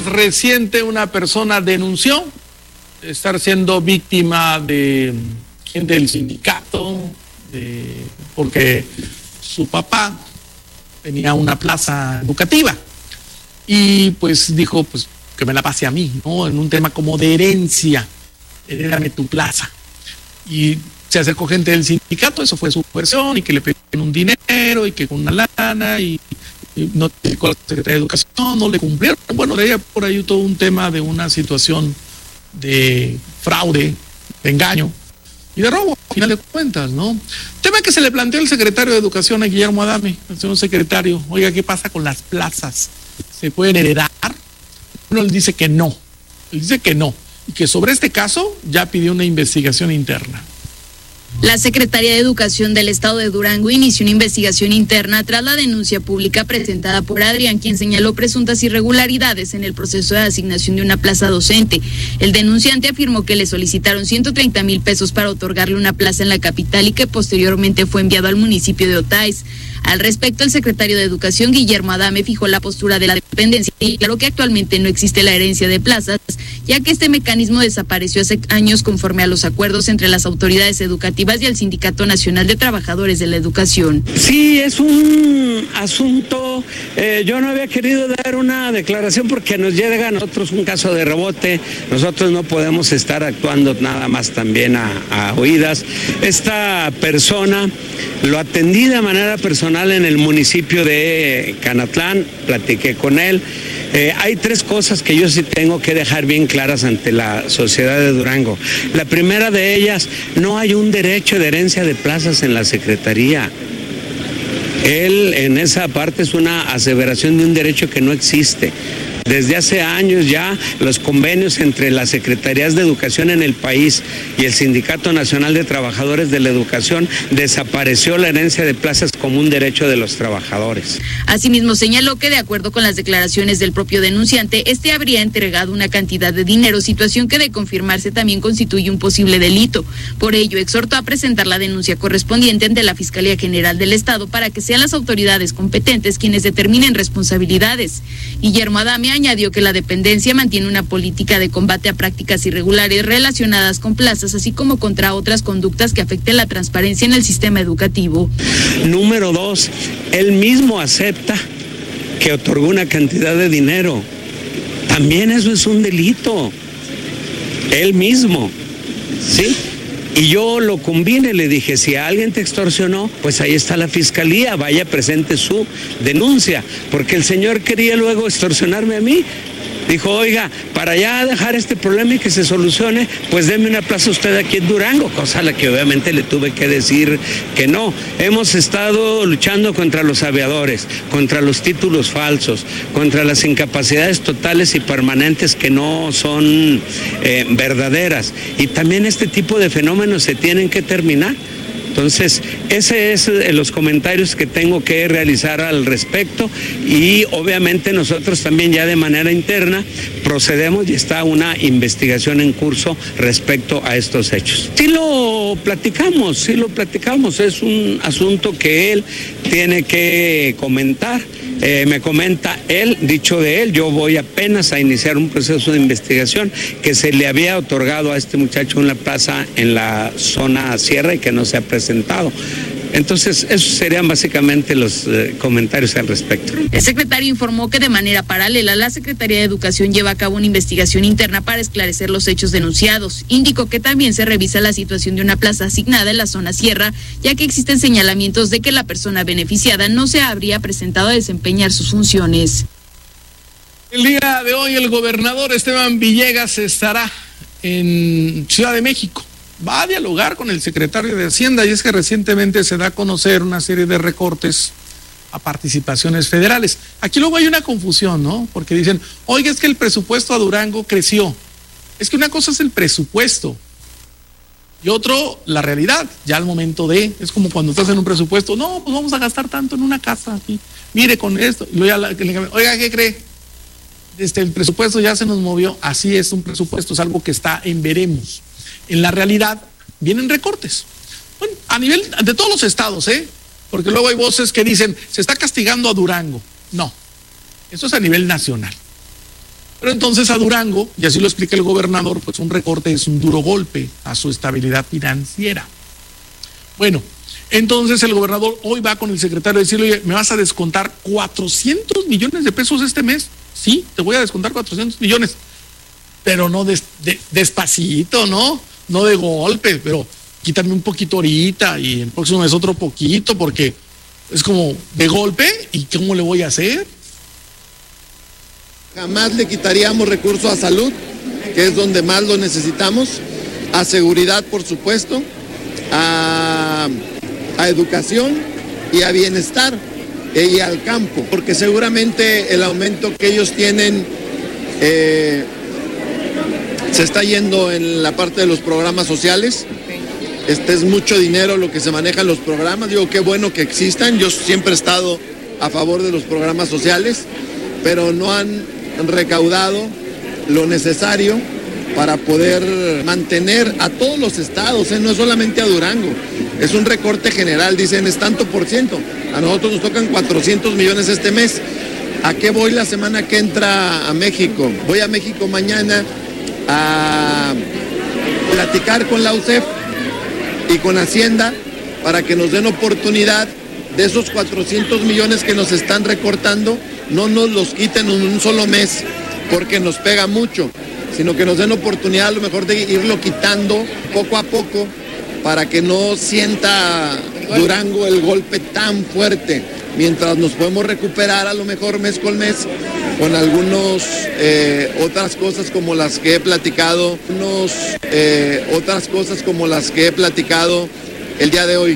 días reciente una persona denunció estar siendo víctima de gente del sindicato, porque su papá tenía una plaza educativa y pues dijo pues que me la pase a mí, ¿no? En un tema como de herencia, herérame tu plaza. Y se acercó gente del sindicato, eso fue su versión, y que le pedían un dinero y que con una lana y no con la Secretaría de Educación, no le cumplieron. Bueno, de ahí por ahí todo un tema de una situación de fraude, de engaño y de robo, al final de cuentas, ¿no? Tema que se le planteó el secretario de Educación a Guillermo Adame, el señor secretario. Oiga, ¿qué pasa con las plazas? ¿Se pueden heredar? Uno le dice que no, y que sobre este caso ya pidió una investigación interna. La Secretaría de Educación del Estado de Durango inició una investigación interna tras la denuncia pública presentada por Adrián, quien señaló presuntas irregularidades en el proceso de asignación de una plaza docente. El denunciante afirmó que le solicitaron 130,000 pesos para otorgarle una plaza en la capital y que posteriormente fue enviado al municipio de Otaes. Al respecto, el secretario de Educación, Guillermo Adame, fijó la postura de la dependencia y declaró que actualmente no existe la herencia de plazas, ya que este mecanismo desapareció hace años conforme a los acuerdos entre las autoridades educativas y el Sindicato Nacional de Trabajadores de la Educación. Sí, es un asunto, yo no había querido dar una declaración porque nos llega a nosotros un caso de rebote, nosotros no podemos estar actuando nada más también a oídas. Esta persona lo atendí de manera personal en el municipio de Canatlán, platiqué con él. Hay tres cosas que yo sí tengo que dejar bien claras ante la sociedad de Durango. La primera de ellas, no hay un derecho de herencia de plazas en la Secretaría. Él en esa parte es una aseveración de un derecho que no existe. Desde hace años ya los convenios entre las secretarías de educación en el país y el Sindicato Nacional de Trabajadores de la Educación desapareció la herencia de plazas como un derecho de los trabajadores. Asimismo señaló que de acuerdo con las declaraciones del propio denunciante, este habría entregado una cantidad de dinero, situación que de confirmarse también constituye un posible delito. Por ello exhortó a presentar la denuncia correspondiente ante la Fiscalía General del Estado para que sean las autoridades competentes quienes determinen responsabilidades. Guillermo Adame añadió que la dependencia mantiene una política de combate a prácticas irregulares relacionadas con plazas, así como contra otras conductas que afecten la transparencia en el sistema educativo. Número 2, él mismo acepta que otorgó una cantidad de dinero. También eso es un delito. Él mismo, ¿sí? Y yo lo convine, le dije, si alguien te extorsionó, pues ahí está la fiscalía, vaya, presente su denuncia, porque el señor quería luego extorsionarme a mí. Dijo, oiga, para ya dejar este problema y que se solucione, pues deme una plaza usted aquí en Durango, cosa a la que obviamente le tuve que decir que no. Hemos estado luchando contra los aviadores, contra los títulos falsos, contra las incapacidades totales y permanentes que no son verdaderas. Y también este tipo de fenómenos se tienen que terminar. Entonces, ese es los comentarios que tengo que realizar al respecto y obviamente nosotros también ya de manera interna procedemos y está una investigación en curso respecto a estos hechos. Sí lo platicamos, es un asunto que él tiene que comentar. Me comenta él, dicho de él, yo voy apenas a iniciar un proceso de investigación que se le había otorgado a este muchacho una plaza en la zona sierra y que no se ha presentado. Entonces, esos serían básicamente los comentarios al respecto. El secretario informó que de manera paralela la Secretaría de Educación lleva a cabo una investigación interna para esclarecer los hechos denunciados. Indicó que también se revisa la situación de una plaza asignada en la zona sierra, ya que existen señalamientos de que la persona beneficiada no se habría presentado a desempeñar sus funciones. El día de hoy el gobernador Esteban Villegas estará en Ciudad de México. Va a dialogar con el secretario de Hacienda y es que recientemente se da a conocer una serie de recortes a participaciones federales. Aquí luego hay una confusión, ¿no? Porque dicen, oiga, es que el presupuesto a Durango creció. Es que una cosa es el presupuesto y otro la realidad, ya al momento de, es como cuando estás en un presupuesto, no, pues vamos a gastar tanto en una casa aquí, mire con esto, y luego oiga, ¿qué cree? El presupuesto ya se nos movió, así es un presupuesto, es algo que está en veremos. En la realidad vienen recortes. Bueno, a nivel de todos los estados, porque luego hay voces que dicen, se está castigando a Durango. No, eso es a nivel nacional. Pero entonces a Durango, y así lo explica el gobernador, pues un recorte es un duro golpe a su estabilidad financiera. Bueno, entonces el gobernador hoy va con el secretario a decirle, oye, ¿me vas a descontar 400 millones de pesos este mes? Sí, te voy a descontar 400 millones, pero no despacito, ¿no? No de golpe, pero quítame un poquito ahorita y el próximo mes otro poquito, porque es como de golpe, ¿y cómo le voy a hacer? Jamás le quitaríamos recursos a salud, que es donde más lo necesitamos, a seguridad, por supuesto, a educación y a bienestar y al campo, porque seguramente el aumento que ellos tienen se está yendo en la parte de los programas sociales. Es mucho dinero lo que se maneja en los programas. Digo, qué bueno que existan. Yo siempre he estado a favor de los programas sociales, pero no han recaudado lo necesario para poder mantener a todos los estados, no solamente a Durango. Es un recorte general, dicen, es tanto por ciento. A nosotros nos tocan 400 millones este mes. ¿A qué voy la semana que entra a México? Voy a México mañana a platicar con la UCEF y con Hacienda para que nos den oportunidad de esos 400 millones que nos están recortando, no nos los quiten en un solo mes porque nos pega mucho, sino que nos den oportunidad a lo mejor de irlo quitando poco a poco para que no sienta Durango el golpe tan fuerte, mientras nos podemos recuperar a lo mejor mes con mes con algunos otras cosas como las que he platicado, el día de hoy.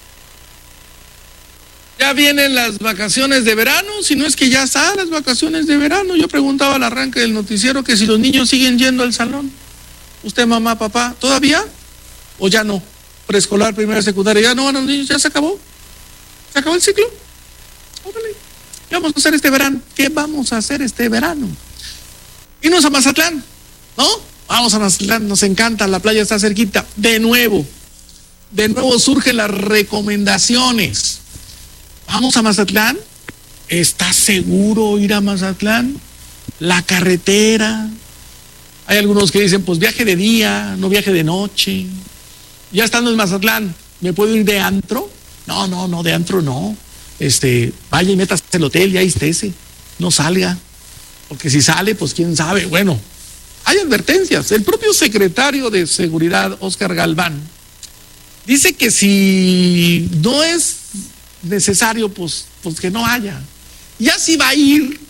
Ya vienen las vacaciones de verano, si no es que ya están las vacaciones de verano. Yo preguntaba al arranque del noticiero que si los niños siguen yendo al salón. ¿Usted, mamá, papá, todavía? ¿O ya no? Preescolar, primaria, secundaria, ya no van los niños, ya se acabó. ¿Se acabó el ciclo? Órale. ¿Qué vamos a hacer este verano? ¿Qué vamos a hacer este verano? Irnos a Mazatlán, ¿no? Vamos a Mazatlán, nos encanta, la playa está cerquita. De nuevo surgen las recomendaciones. Vamos a Mazatlán. ¿Está seguro ir a Mazatlán? La carretera. Hay algunos que dicen, pues viaje de día, no viaje de noche. Ya estando en Mazatlán, ¿me puedo ir de antro? No, de antro no. Vaya y métase el hotel, ya estése. No salga. Porque si sale, pues quién sabe. Bueno, hay advertencias. El propio secretario de Seguridad, Óscar Galván, dice que si no es necesario, pues que no haya. Ya si va a ir,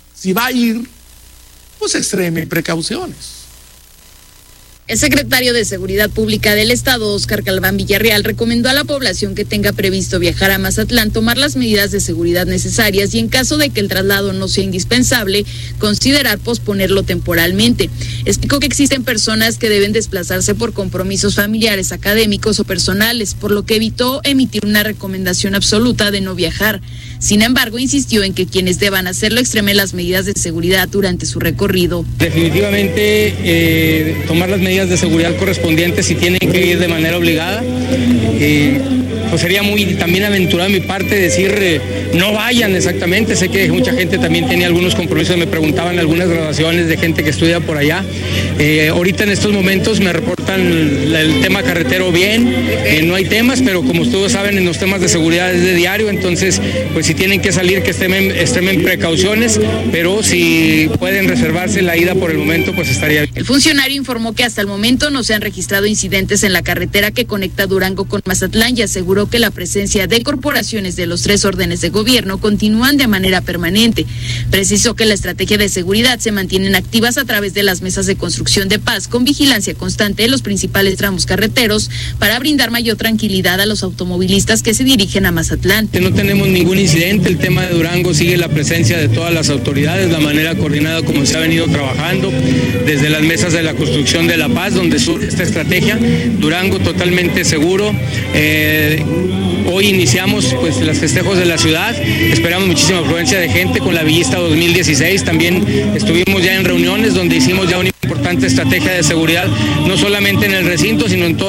pues extreme precauciones. El secretario de Seguridad Pública del Estado, Óscar Galván Villarreal, recomendó a la población que tenga previsto viajar a Mazatlán tomar las medidas de seguridad necesarias y en caso de que el traslado no sea indispensable, considerar posponerlo temporalmente. Explicó que existen personas que deben desplazarse por compromisos familiares, académicos o personales, por lo que evitó emitir una recomendación absoluta de no viajar. Sin embargo, insistió en que quienes deban hacerlo extremen las medidas de seguridad durante su recorrido. Definitivamente tomar las medidas de seguridad correspondientes si tienen que ir de manera obligada. Pues sería muy también aventurado de mi parte decir no vayan exactamente. Sé que mucha gente también tiene algunos compromisos, me preguntaban algunas graduaciones de gente que estudia por allá. Ahorita en estos momentos me reportan el tema carretero bien, no hay temas, pero como ustedes saben en los temas de seguridad es de diario, entonces pues si tienen que salir que extremen precauciones, pero si pueden reservarse la ida por el momento pues estaría bien. El funcionario informó que hasta el momento no se han registrado incidentes en la carretera que conecta Durango con Mazatlán y aseguró que la presencia de corporaciones de los 3 órdenes de gobierno continúan de manera permanente. Precisó que la estrategia de seguridad se mantienen activas a través de las mesas de construcción de paz con vigilancia constante en los principales tramos carreteros para brindar mayor tranquilidad a los automovilistas que se dirigen a Mazatlán. No tenemos ningún incidente, el tema de Durango sigue la presencia de todas las autoridades, la manera coordinada como se ha venido trabajando desde las mesas de la construcción de la paz donde surge esta estrategia. Durango totalmente seguro. Hoy iniciamos pues los festejos de la ciudad, esperamos muchísima afluencia de gente con la Villista 2016, también estuvimos ya en reuniones donde hicimos ya una importante estrategia de seguridad, no solamente en el recinto, sino en todo el estado.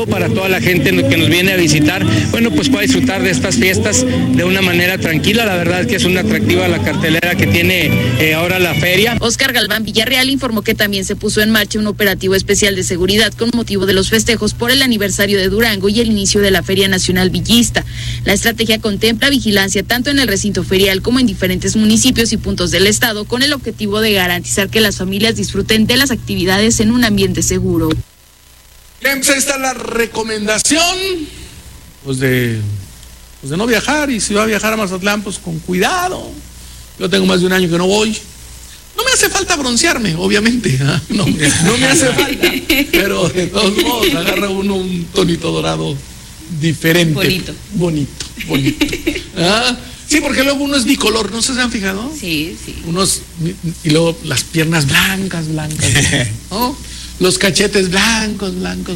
seguro para toda la gente que nos viene a visitar, bueno, pues pueda disfrutar de estas fiestas de una manera tranquila. La verdad es que es una atractiva la cartelera que tiene ahora la feria. Oscar Galván Villarreal informó que también se puso en marcha un operativo especial de seguridad con motivo de los festejos por el aniversario de Durango y el inicio de la Feria Nacional Villista. La estrategia contempla vigilancia tanto en el recinto ferial como en diferentes municipios y puntos del estado, con el objetivo de garantizar que las familias disfruten de las actividades en un ambiente seguro. Bien, pues ahí está la recomendación, pues de no viajar, y si va a viajar a Mazatlán, pues con cuidado. Yo tengo más de un año que no voy. No me hace falta broncearme, obviamente, ¿eh? No me hace falta, pero de todos modos agarra uno un tonito dorado diferente. Bonito. ¿Ah? Sí, porque luego uno es bicolor, ¿no se han fijado? Sí. Y luego las piernas blancas, ¿no? Los cachetes blancos.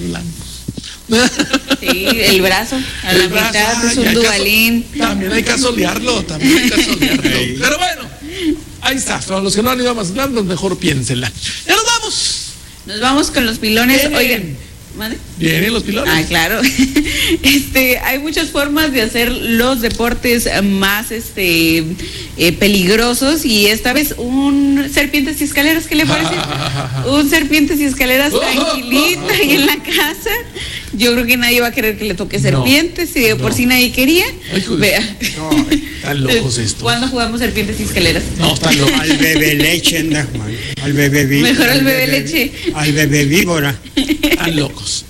Sí, el brazo, a la mitad es un dubalín. También hay que asolearlo. Pero bueno, ahí está. Para los que no han ido a Mazatlán, pues mejor piénsenla. Ya nos vamos. Nos vamos con los pilones. Oigan. ¿Madre? Vienen los pilones. Ah, claro. Hay muchas formas de hacer los deportes más peligrosos, y esta vez un serpientes y escaleras, ¿qué le parece? Un serpientes y escaleras tranquilito ahí en la casa. Yo creo que nadie va a querer que le toque serpientes, si de por sí nadie quería. Vea. No, están locos esto. ¿Cuándo jugamos serpientes y escaleras? No, están locos. Al bebé leche, anda, Juan. Al bebé víbora. Mejor al bebé leche. Al bebé víbora. Están locos.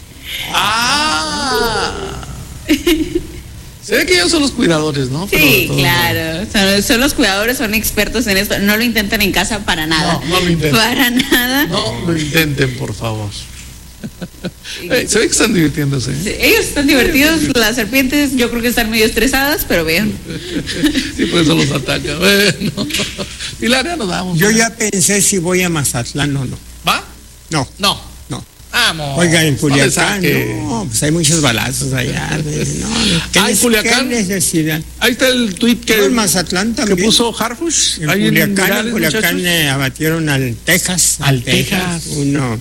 Se ve que ellos son los cuidadores, ¿no? Sí, claro. Son los cuidadores, son expertos en esto. No lo intentan en casa para nada. No lo intenten. Para nada. No lo intenten, por favor. Se ve que están divirtiéndose. Sí, ellos están divertidos. Las serpientes yo creo que están medio estresadas, pero vean. Sí, por eso los ataca. Bueno. Pilar, ya nos damos. Yo ya pensé si voy a Mazatlán o no. ¿Va? No. Vamos. Oiga, en Culiacán, no, pues hay muchos balazos allá. ¿En Culiacán? ¿Qué necesidad? Ahí está el tuit que, en Mazatlán también. que puso Harfush. En Culiacán abatieron al Texas. Un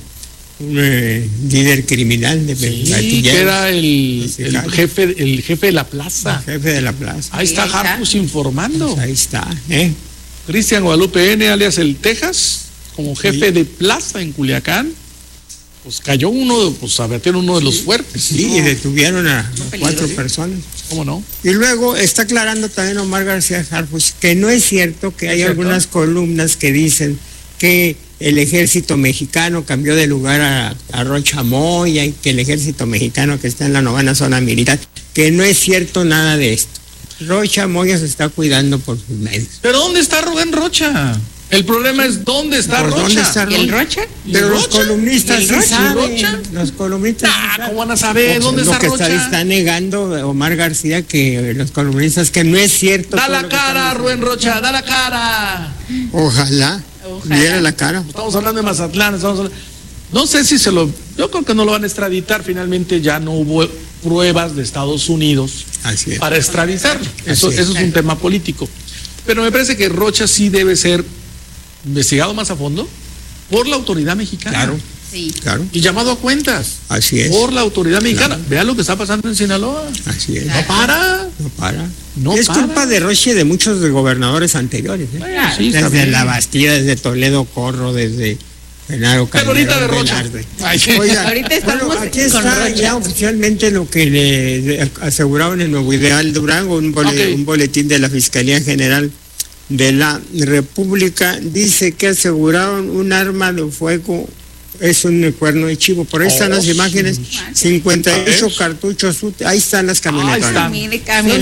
líder criminal de gatilleros. Que era el jefe de la plaza. El jefe de la plaza. Ahí está Harfush informando. Pues ahí está, Cristian Guadalupe N, alias el Texas, como jefe de plaza en Culiacán. Pues cayó abatieron uno de los fuertes. Sí, y detuvieron a 4 personas. ¿Cómo no? Y luego está aclarando también Omar García Harfuch que no es cierto que hay algunas columnas que dicen que el ejército mexicano cambió de lugar a Rocha Moya, y que el ejército mexicano que está en la 9ª zona militar, que no es cierto nada de esto. Rocha Moya se está cuidando por sus medios. ¿Pero dónde está Rubén Rocha? El problema es ¿dónde está Rocha? ¿Dónde está ¿Y el Rocha? Pero los columnistas sí saben. Los columnistas ¿cómo van a saber dónde está Rocha? Lo que está negando Omar García, que los columnistas, que no es cierto. Da la cara, Rubén Rocha, da la cara. Ojalá diera la cara. Estamos hablando de Mazatlán, no sé si yo creo que no lo van a extraditar. Finalmente ya no hubo pruebas de Estados Unidos para extraditarlo. Eso es un tema político. Pero me parece que Rocha sí debe ser investigado más a fondo por la autoridad mexicana. Claro. Sí. Claro. Y llamado a cuentas. Así es. Por la autoridad mexicana. Vean lo que está pasando en Sinaloa. Así es. No para. Es culpa de Rocha y de muchos de gobernadores anteriores. Sí, desde La Bastida, desde Toledo Corro, desde Genaro Calderón. Pero ahorita de Rocha. Oiga, ahorita estamos aquí está ya oficialmente lo que le aseguraban en Nuevo Ideal Durango, un boletín de la Fiscalía General de la República. Dice que aseguraron un arma de fuego, es un cuerno de chivo. Por ahí están las imágenes, 58 cartuchos, ahí están las camionetas. Son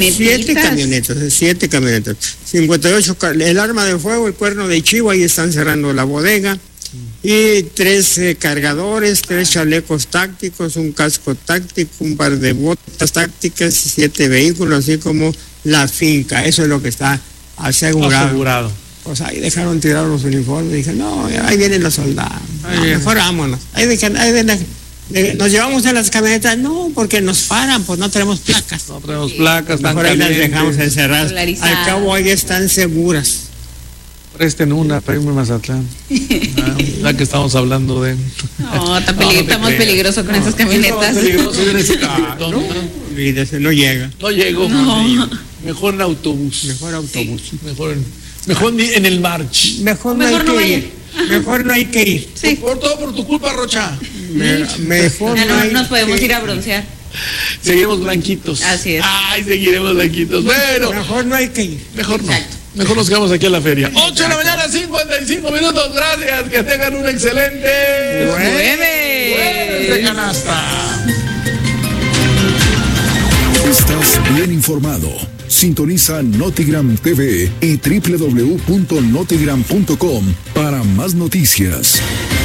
7 camionetas, 58, el arma de fuego, el cuerno de chivo, ahí están cerrando la bodega. Y 3 cargadores, 3 chalecos tácticos, un casco táctico, un par de botas tácticas, 7 vehículos, así como la finca. Eso es lo que está asegurado. Pues ahí dejaron tirados los uniformes. Dije, no, ahí vienen los soldados. Mejor vámonos. Nos llevamos a las camionetas. No, porque nos paran, pues no tenemos placas. No tenemos placas. Mejor ahí las dejamos encerradas. Al cabo ahí están seguras. Presten una para irme a Mazatlán. Ya que estamos hablando de... No, está más peligroso con esas camionetas. Olvídese, no llega. No llego. No. Mejor en autobús. Sí. Mejor en el march. Mejor no hay que ir. Sí. Por todo por tu culpa, Rocha. Mejor no nos podemos ir a broncear. Seguiremos blanquitos. Así es. Ay, seguiremos blanquitos. Bueno. Mejor no hay que ir. Mejor no. Exacto. Mejor nos quedamos aquí en la feria. 8 de la mañana, 55 minutos. Gracias. Que tengan un excelente jueves de canasta. Estás bien informado. Sintoniza Notigram TV y www.notigram.com para más noticias.